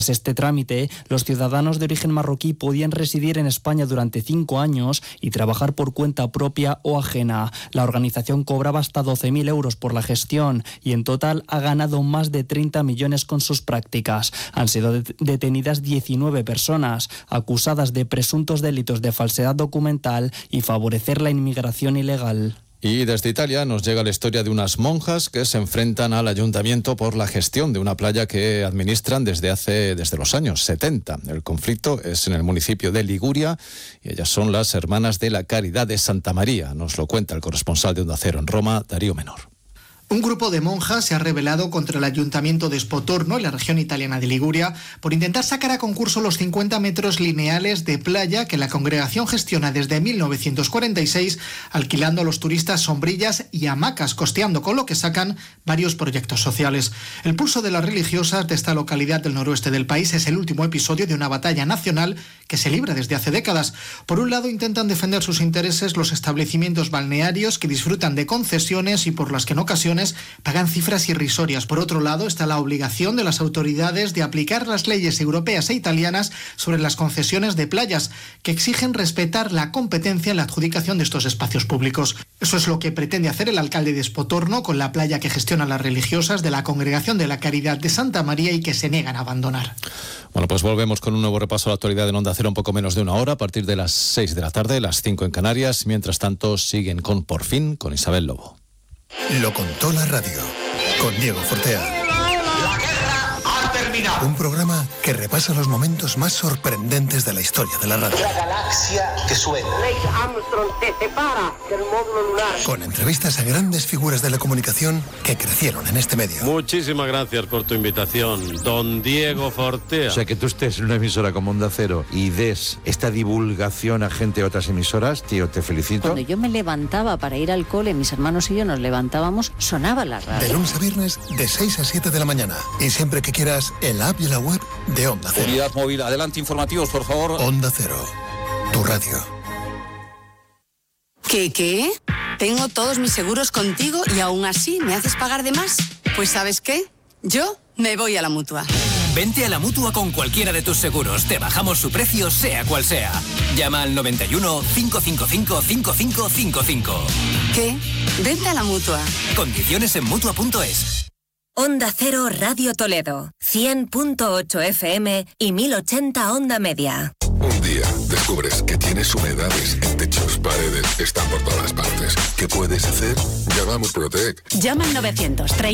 este trámite, los ciudadanos de origen marroquí podían residir en España durante 5 años y trabajar por cuenta propia o ajena. La organización cobraba hasta 12.000 euros por la gestión y en total ha ganado más de 30 millones con sus prácticas. Han sido detenidas 19 personas acusadas de presuntos delitos de falsedad documental y favorecer la inmigración ilegal. Y desde Italia nos llega la historia de unas monjas que se enfrentan al ayuntamiento por la gestión de una playa que administran desde los años 70. El conflicto es en el municipio de Liguria y ellas son las Hermanas de la Caridad de Santa María. Nos lo cuenta el corresponsal de Onda Cero en Roma, Darío Menor. Un grupo de monjas se ha rebelado contra el ayuntamiento de Spotorno, en la región italiana de Liguria, por intentar sacar a concurso los 50 metros lineales de playa que la congregación gestiona desde 1946, alquilando a los turistas sombrillas y hamacas, costeando con lo que sacan varios proyectos sociales. El pulso de las religiosas de esta localidad del noroeste del país es el último episodio de una batalla nacional que se libra desde hace décadas. Por un lado, intentan defender sus intereses los establecimientos balnearios que disfrutan de concesiones y por las que en ocasiones pagan cifras irrisorias. Por otro lado, está la obligación de las autoridades de aplicar las leyes europeas e italianas sobre las concesiones de playas, que exigen respetar la competencia en la adjudicación de estos espacios públicos. Eso es lo que pretende hacer el alcalde de Spotorno con la playa que gestionan las religiosas de la Congregación de la Caridad de Santa María y que se niegan a abandonar. Bueno, pues volvemos con un nuevo repaso a la actualidad en Onda Cero un poco menos de una hora, a partir de las 6 de la tarde, las 5 en Canarias. Mientras tanto, siguen con Por Fin, con Isabel Lobo. Lo contó la radio, con Diego Fortea. La guerra ha terminado. Un programa que repasa los momentos más sorprendentes de la historia de la radio. La galaxia que suena. Neil Armstrong se separa del módulo lunar. Con entrevistas a grandes figuras de la comunicación que crecieron en este medio. Muchísimas gracias por tu invitación, don Diego Fortea. O sea, que tú estés en una emisora como Onda Cero y des esta divulgación a gente de otras emisoras, tío, te felicito. Cuando yo me levantaba para ir al cole, mis hermanos y yo nos levantábamos, sonaba la radio. De lunes a viernes, de 6 a 7 de la mañana. Y siempre que quieras, en la app y la web de Onda Cero. Unidad móvil, adelante, informativos, por favor. Onda Cero, tu radio. ¿Qué? Tengo todos mis seguros contigo y aún así me haces pagar de más. Pues ¿sabes qué? Yo me voy a la Mutua. Vente a la Mutua con cualquiera de tus seguros. Te bajamos su precio, sea cual sea. Llama al 91 555 5555. ¿Qué? Vente a la Mutua. Condiciones en Mutua.es. Onda Cero Radio Toledo, 100.8 FM y 1080 Onda Media. Un día descubres que tienes humedades en techos, paredes, están por todas partes. ¿Qué puedes hacer? Llama a Murprotec. Llama al 930